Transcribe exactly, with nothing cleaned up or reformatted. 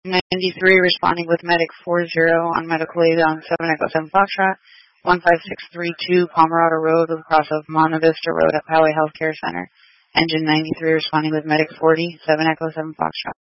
ninety-three responding with Medic four zero on medical aid on seven Echo seven Foxtrot, one five six three two Pomerado Road with cross of Monta Vista Road at Poway Healthcare Center. Engine ninety-three responding with Medic forty, seven Echo seven Foxtrot.